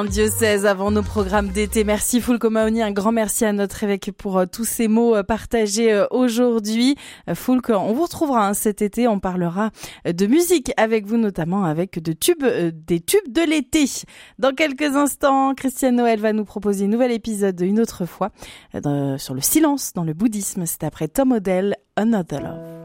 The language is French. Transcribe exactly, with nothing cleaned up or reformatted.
Diocèse avant nos programmes d'été. Merci Foulko Maoni, un grand merci à notre évêque pour euh, tous ces mots euh, partagés euh, aujourd'hui. Euh, Foulko, on vous retrouvera hein, cet été, on parlera euh, de musique avec vous, notamment avec de tubes, euh, des tubes de l'été. Dans quelques instants, Christiane Noël va nous proposer un nouvel épisode une autre fois euh, dans, sur le silence dans le bouddhisme. C'est après Tom Odell, Another Love.